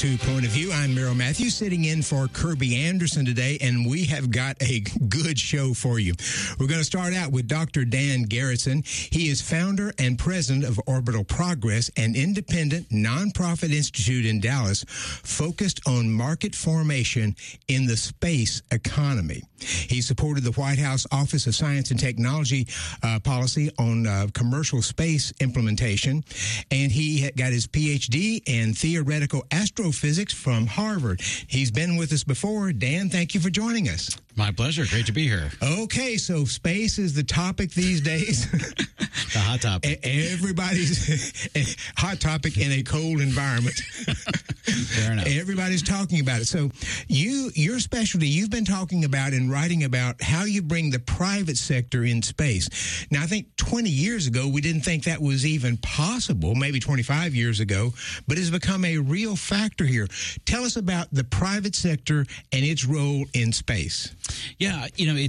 to Point of View. I'm Merrill Matthews, sitting in for Kirby Anderson today, and we have got a good show for you. We're going to start out with Dr. Dan Garretson. He is founder and president of Orbital Progress, an independent nonprofit institute in Dallas focused on market formation in the space economy. He supported the White House Office of Science and Technology policy on commercial space implementation, and he got his PhD in theoretical astrophysics from Harvard. He's been with us before. Dan, thank you for joining us. My pleasure. Great to be here. Okay, so space is the topic these days. The hot topic. Everybody's hot topic in a cold environment. Fair enough. Everybody's talking about it. So your specialty, you've been talking about and writing about how you bring the private sector in space. Now, I think 20 years ago, we didn't think that was even possible, maybe 25 years ago, but it's become a real factor here. Tell us about the private sector and its role in space. Yeah,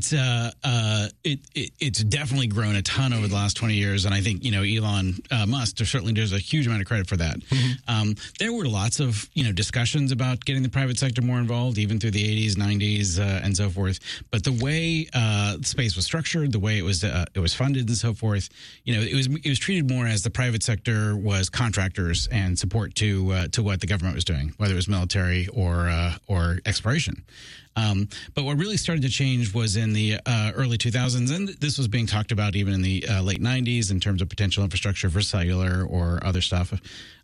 it's definitely grown a ton over the last 20 years, and I think Elon Musk certainly deserves a huge amount of credit for that. Mm-hmm. There were lots of discussions about getting the private sector more involved, even through the 80s, 90s, and so forth. But the way space was structured, the way it was funded, and so forth, it was treated more as the private sector was contractors and support to what the government was doing, whether it was military or exploration. But what really started to change was in the early 2000s, and this was being talked about even in the late 90s in terms of potential infrastructure for cellular or other stuff.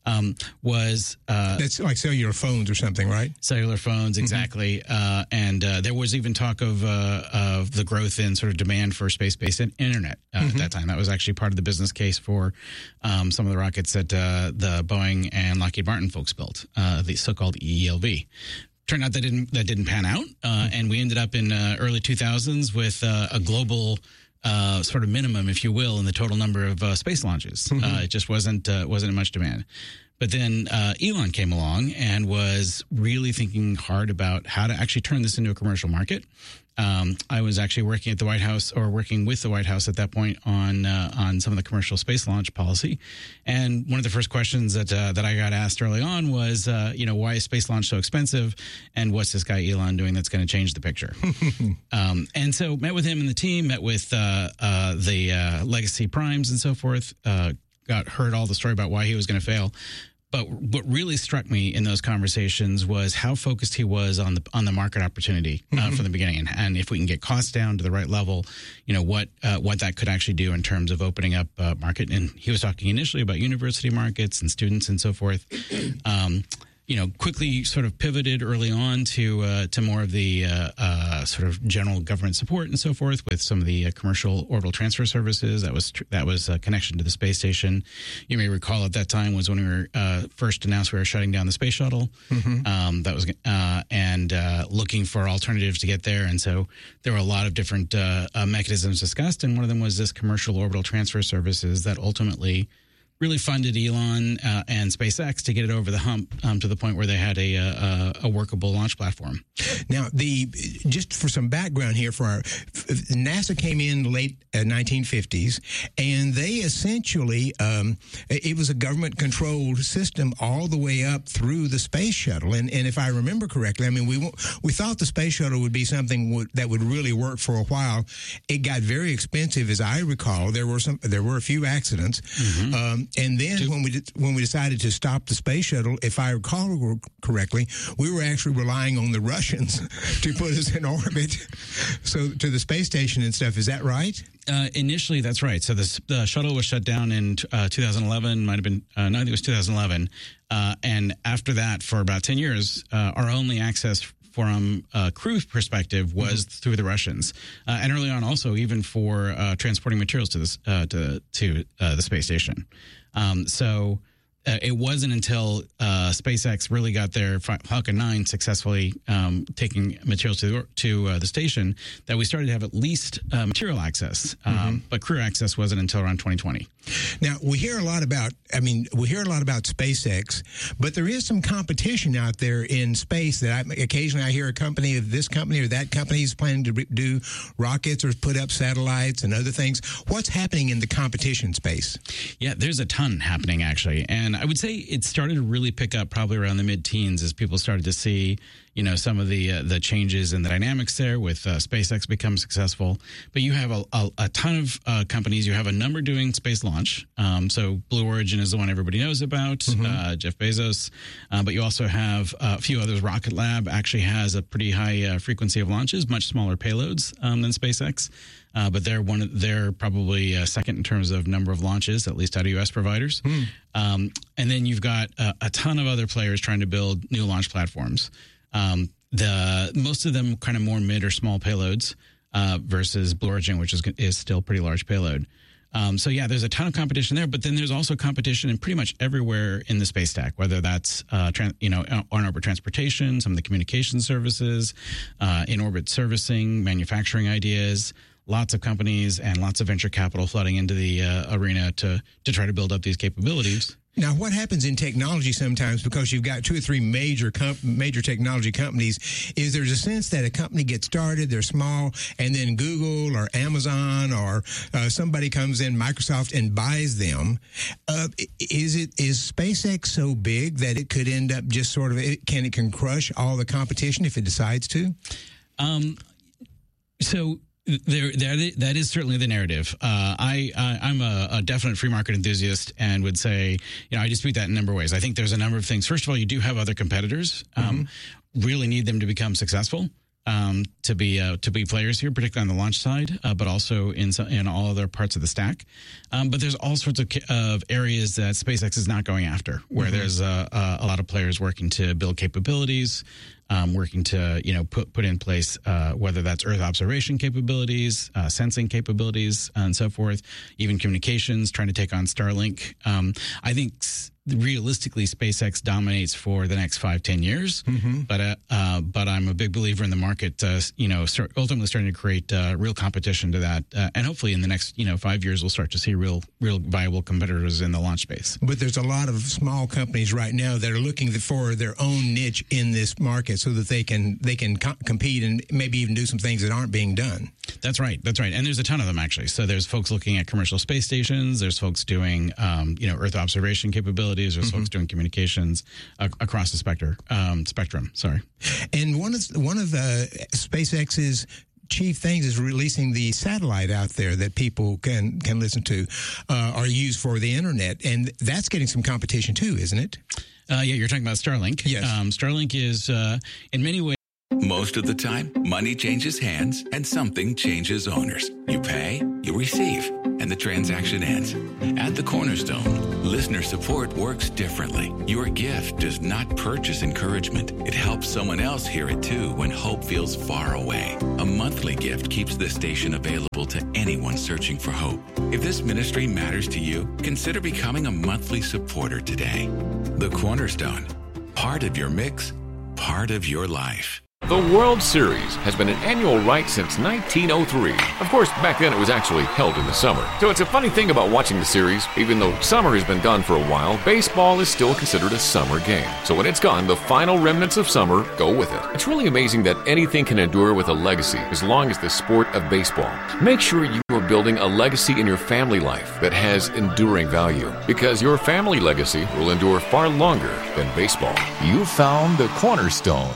That's like cellular phones or something, right? Cellular phones, exactly. Mm-hmm. And there was even talk of the growth in sort of demand for space-based internet at that time. That was actually part of the business case for some of the rockets that the Boeing and Lockheed Martin folks built, the so-called EELV. Turned out that didn't pan out, and we ended up in early 2000s with a global sort of minimum, if you will, in the total number of space launches. Mm-hmm. It just wasn't in much demand. But then Elon came along and was really thinking hard about how to actually turn this into a commercial market. I was actually working at the White House, or working with the White House at that point on some of the commercial space launch policy. And one of the first questions that I got asked early on was, why is space launch so expensive, and what's this guy Elon doing that's going to change the picture? And so met with him and the team, met with the legacy primes and so forth. Heard all the story about why he was going to fail. But what really struck me in those conversations was how focused he was on the market opportunity from the beginning, and if we can get costs down to the right level, what that could actually do in terms of opening up market. And he was talking initially about university markets and students and so forth. Quickly sort of pivoted early on to more of the sort of general government support and so forth with some of the commercial orbital transfer services. That was a connection to the space station. You may recall at that time was when we were first announced we were shutting down the space shuttle. Mm-hmm. That was and looking for alternatives to get there. And so there were a lot of different mechanisms discussed, and one of them was this commercial orbital transfer services that ultimately really funded Elon and SpaceX to get it over the hump to the point where they had a workable launch platform. Now, just for some background here, NASA came in late 1950s, and they essentially it was a government-controlled system all the way up through the space shuttle. And if I remember correctly, I mean, we thought the space shuttle would be something that would really work for a while. It got very expensive, as I recall. There were a few accidents. Mm-hmm. And then when we decided to stop the space shuttle, if I recall correctly, we were actually relying on the Russians to put us in orbit, so to the space station and stuff. Is that right? Initially, that's right. So the shuttle was shut down in 2011. Might have been no, I think it was 2011. And after that, for about 10 years, our only access from a crew perspective was through the Russians, and early on also even for transporting materials to the space station. So it wasn't until SpaceX really got their Falcon 9 successfully taking materials to the station that we started to have at least material access, but crew access wasn't until around 2020. Now, we hear a lot about SpaceX, but there is some competition out there in space that occasionally I hear a company of this company or that company is planning to do rockets or put up satellites and other things. What's happening in the competition space? Yeah, there's a ton happening, actually. And And I would say it started to really pick up probably around the mid-teens as people started to see, some of the changes in the dynamics there with SpaceX become successful. But you have a ton of companies. You have a number doing space launch. So Blue Origin is the one everybody knows about, Jeff Bezos. But you also have a few others. Rocket Lab actually has a pretty high frequency of launches, much smaller payloads than SpaceX. But they're probably second in terms of number of launches, at least out of U.S. providers. And then you've got a ton of other players trying to build new launch platforms. Most of them kind of more mid or small payloads versus Blue Origin, which is still pretty large payload. So yeah, there's a ton of competition there, but then there's also competition in pretty much everywhere in the space stack, whether that's on-orbit transportation, some of the communication services, in-orbit servicing, manufacturing ideas. Lots of companies and lots of venture capital flooding into the arena to try to build up these capabilities. Now, what happens in technology sometimes, because you've got 2 or 3 major technology companies, is there's a sense that a company gets started, they're small, and then Google or Amazon or somebody comes in, Microsoft, and buys them. Is SpaceX so big that it could end up just sort of, it can crush all the competition if it decides to? That is certainly the narrative. I'm a definite free market enthusiast and would say, I dispute that in a number of ways. I think there's a number of things. First of all, you do have other competitors. Really need them to become successful to be players here, particularly on the launch side, but also in all other parts of the stack. But there's all sorts of areas that SpaceX is not going after, where there's a lot of players working to build capabilities. Working to put in place whether that's Earth observation capabilities, sensing capabilities, and so forth, even communications, trying to take on Starlink. I think realistically, SpaceX dominates for the next 5-10 years. But I'm a big believer in the market. Ultimately starting to create real competition to that, and hopefully in the next 5 years we'll start to see real viable competitors in the launch space. But there's a lot of small companies right now that are looking for their own niche in this market, so that they can compete and maybe even do some things that aren't being done. That's right. And there's a ton of them, actually. So there's folks looking at commercial space stations. There's folks doing, Earth observation capabilities. There's folks doing communications across the spectrum. Sorry. And one of SpaceX's chief things is releasing the satellite out there that people can listen to or use for the internet, and that's getting some competition too, isn't it? Yeah, you're talking about Starlink. Yes. Starlink is, in many ways, most of the time, money changes hands and something changes owners. You pay, you receive, and the transaction ends. At the Cornerstone, listener support works differently. Your gift does not purchase encouragement. It helps someone else hear it too when hope feels far away. A monthly gift keeps this station available to anyone searching for hope. If this ministry matters to you, consider becoming a monthly supporter today. The Cornerstone. Part of your mix, part of your life. The World Series has been an annual rite since 1903. Of course, back then it was actually held in the summer. So it's a funny thing about watching the series. Even though summer has been gone for a while, baseball is still considered a summer game. So when it's gone, the final remnants of summer go with it. It's really amazing that anything can endure with a legacy as long as the sport of baseball. Make sure you are building a legacy in your family life that has enduring value, because your family legacy will endure far longer than baseball. You found the Cornerstone.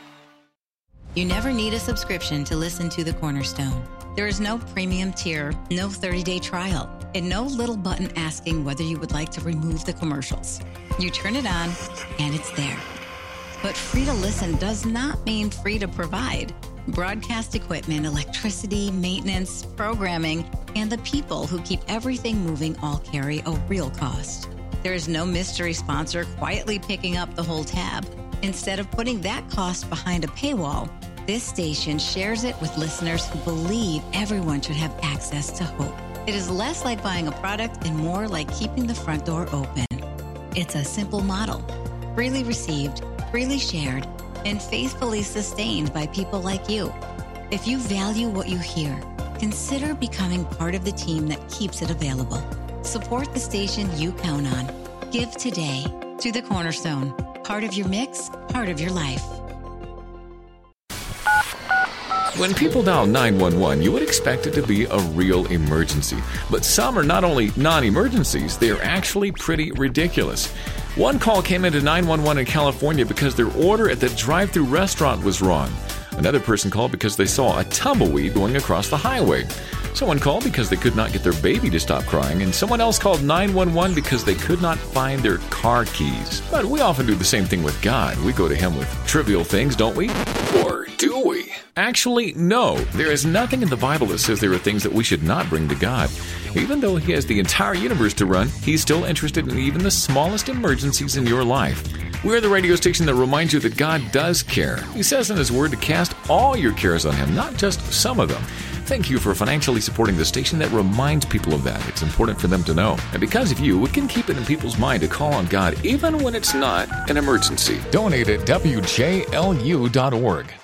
You never need a subscription to listen to The Cornerstone. There is no premium tier, no 30-day trial, and no little button asking whether you would like to remove the commercials. You turn it on, and it's there. But free to listen does not mean free to provide. Broadcast equipment, electricity, maintenance, programming, and the people who keep everything moving all carry a real cost. There is no mystery sponsor quietly picking up the whole tab. Instead of putting that cost behind a paywall, this station shares it with listeners who believe everyone should have access to hope. It is less like buying a product and more like keeping the front door open. It's a simple model, freely received, freely shared, and faithfully sustained by people like you. If you value what you hear, consider becoming part of the team that keeps it available. Support the station you count on. Give today to The Cornerstone. Part of your mix, part of your life. When people dial 911, you would expect it to be a real emergency. But some are not only non-emergencies, they are actually pretty ridiculous. One call came into 911 in California because their order at the drive-thru restaurant was wrong. Another person called because they saw a tumbleweed going across the highway. Someone called because they could not get their baby to stop crying, and someone else called 911 because they could not find their car keys. But we often do the same thing with God. We go to Him with trivial things, don't we? Or do we? Actually, no. There is nothing in the Bible that says there are things that we should not bring to God. Even though He has the entire universe to run, He's still interested in even the smallest emergencies in your life. We're the radio station that reminds you that God does care. He says in His Word to cast all your cares on Him, not just some of them. Thank you for financially supporting the station that reminds people of that. It's important for them to know. And because of you, we can keep it in people's mind to call on God even when it's not an emergency. Donate at WJLU.org.